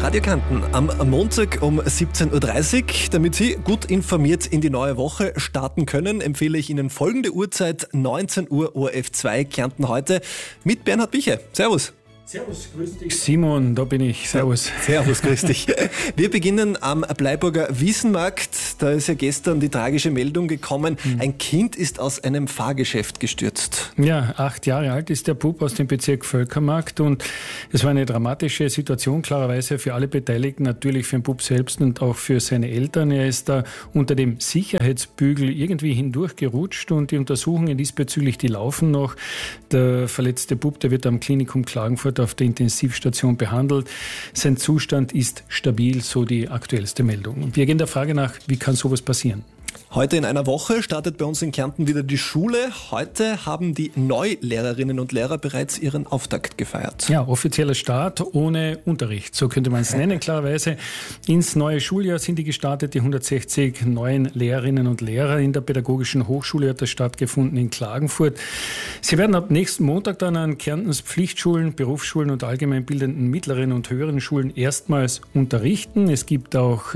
Radio Kärnten am Montag um 17.30 Uhr. Damit Sie gut informiert in die neue Woche starten können, empfehle ich Ihnen folgende Uhrzeit: 19 Uhr ORF 2 Kärnten heute mit Bernhard Biche. Servus. Servus, grüß dich. Simon, da bin ich. Servus. Servus, grüß dich. Wir beginnen am Bleiburger Wiesenmarkt. Da ist ja gestern die tragische Meldung gekommen. Ein Kind ist aus einem Fahrgeschäft gestürzt. Ja, 8 Jahre alt ist der Bub aus dem Bezirk Völkermarkt und es war eine dramatische Situation, klarerweise für alle Beteiligten, natürlich für den Bub selbst und auch für seine Eltern. Er ist da unter dem Sicherheitsbügel irgendwie hindurchgerutscht und die Untersuchungen diesbezüglich, die laufen noch. Der verletzte Bub, der wird am Klinikum Klagenfurt auf der Intensivstation behandelt. Sein Zustand ist stabil, so die aktuellste Meldung. Wir gehen der Frage nach, wie kann sowas passieren? Heute in einer Woche startet bei uns in Kärnten wieder die Schule. Heute haben die Neulehrerinnen und Lehrer bereits ihren Auftakt gefeiert. Ja, offizieller Start ohne Unterricht, so könnte man es nennen, klarerweise. Ins neue Schuljahr sind die gestartet, die 160 neuen Lehrerinnen und Lehrer. In der Pädagogischen Hochschule hat das stattgefunden in Klagenfurt. Sie werden ab nächsten Montag dann an Kärntens Pflichtschulen, Berufsschulen und allgemeinbildenden mittleren und höheren Schulen erstmals unterrichten. Es gibt auch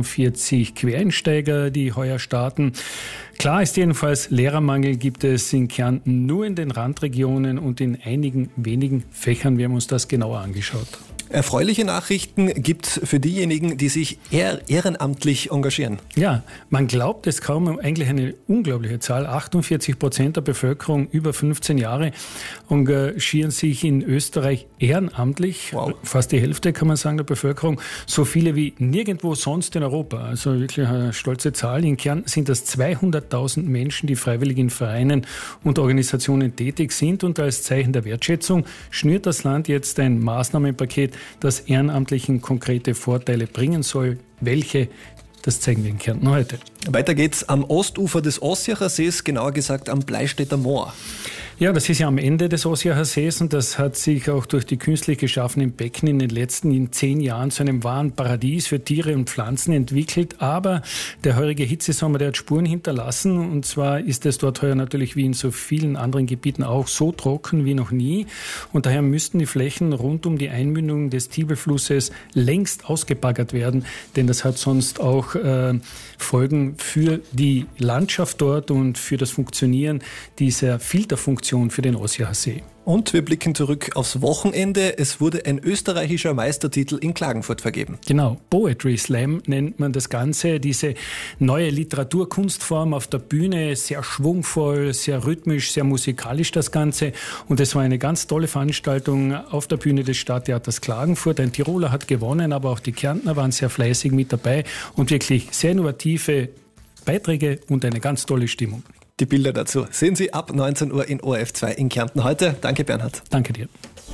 43 Quereinsteiger, die heuer starten. Klar ist jedenfalls, Lehrermangel gibt es in Kärnten nur in den Randregionen und in einigen wenigen Fächern. Wir haben uns das genauer angeschaut. Erfreuliche Nachrichten gibt es für diejenigen, die sich ehrenamtlich engagieren. Ja, man glaubt es kaum, eigentlich eine unglaubliche Zahl. 48% der Bevölkerung über 15 Jahre engagieren sich in Österreich ehrenamtlich. Wow. Fast die Hälfte, kann man sagen, der Bevölkerung. So viele wie nirgendwo sonst in Europa. Also wirklich eine stolze Zahl. In Kärnten sind das 200.000 Menschen, die freiwillig in Vereinen und Organisationen tätig sind. Und als Zeichen der Wertschätzung schnürt das Land jetzt ein Maßnahmenpaket, das Ehrenamtlichen konkrete Vorteile bringen soll. Welche? Das zeigen wir in Kärnten heute. Weiter geht's am Ostufer des Ossiacher Sees, genauer gesagt am Bleistädter Moor. Ja, das ist ja am Ende des Ossiacher Sees und das hat sich auch durch die künstlich geschaffenen Becken in den letzten 10 Jahren zu einem wahren Paradies für Tiere und Pflanzen entwickelt. Aber der heurige Hitzesommer, der hat Spuren hinterlassen und zwar ist es dort heuer natürlich wie in so vielen anderen Gebieten auch so trocken wie noch nie und daher müssten die Flächen rund um die Einmündung des Tiebelflusses längst ausgebaggert werden, denn das hat sonst auch Folgen für die Landschaft dort und für das Funktionieren dieser Filterfunktion für den Ossiacher See. Und wir blicken zurück aufs Wochenende. Es wurde ein österreichischer Meistertitel in Klagenfurt vergeben. Genau, Poetry Slam nennt man das Ganze. Diese neue Literaturkunstform auf der Bühne, sehr schwungvoll, sehr rhythmisch, sehr musikalisch das Ganze. Und es war eine ganz tolle Veranstaltung auf der Bühne des Stadttheaters Klagenfurt. Ein Tiroler hat gewonnen, aber auch die Kärntner waren sehr fleißig mit dabei und wirklich sehr innovative Beiträge und eine ganz tolle Stimmung. Die Bilder dazu sehen Sie ab 19 Uhr in ORF 2 in Kärnten heute. Danke, Bernhard. Danke dir.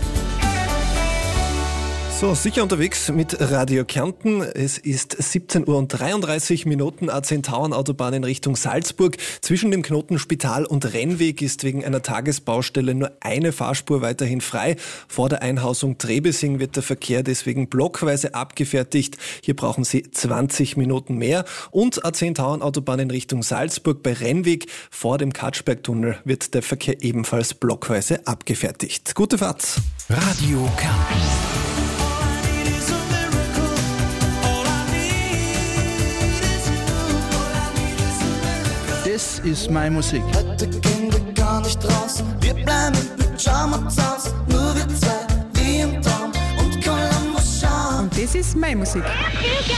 So, sicher unterwegs mit Radio Kärnten. Es ist 17:33 Uhr. A10 Tauernautobahn in Richtung Salzburg. Zwischen dem Knoten Spital und Rennweg ist wegen einer Tagesbaustelle nur eine Fahrspur weiterhin frei. Vor der Einhausung Trebesing wird der Verkehr deswegen blockweise abgefertigt. Hier brauchen Sie 20 Minuten mehr. Und A10 Tauernautobahn in Richtung Salzburg bei Rennweg. Vor dem Katschbergtunnel wird der Verkehr ebenfalls blockweise abgefertigt. Gute Fahrt. Radio Kärnten. Das ist meine Musik. Heute gehen wir gar nicht raus. Wir bleiben im Pyjama zu Haus. Nur wir zwei, wie im Traum. Und Columbus schauen. Und das ist meine Musik.